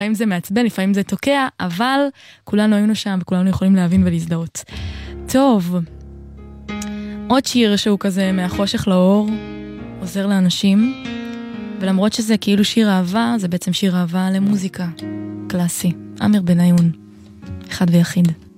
לפעמים זה מעצבן, לפעמים זה תוקע, אבל כולנו היינו שם וכולנו יכולים להבין ולהזדהות. טוב, עוד שיר שהוא כזה מהחושך לאור, עוזר לאנשים, ולמרות שזה כאילו שיר אהבה, זה בעצם שיר אהבה למוזיקה. קלאסי. אמיר בניון. אחד ויחיד.